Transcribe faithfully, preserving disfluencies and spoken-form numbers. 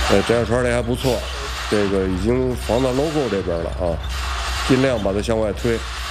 呃，这样圈的还不错，这个已经放到 logo 这边了啊，尽量把它向外推。